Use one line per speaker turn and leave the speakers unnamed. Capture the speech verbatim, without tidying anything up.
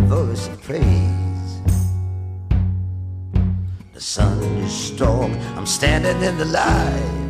voice of praise. The sun is strong, I'm standing in the light.